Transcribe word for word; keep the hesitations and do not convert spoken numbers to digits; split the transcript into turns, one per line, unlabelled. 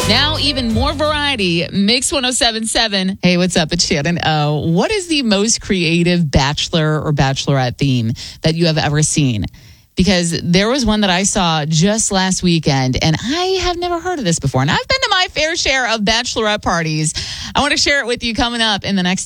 Now, even more variety. Mix one oh seven point seven. Hey, what's up? It's Shannon. Uh, what is the most creative bachelor or bachelorette theme that you have ever seen? Because there was one that I saw just last weekend, and I have never heard of this before. And I've been to my fair share of bachelorette parties. I want to share it with you coming up in the next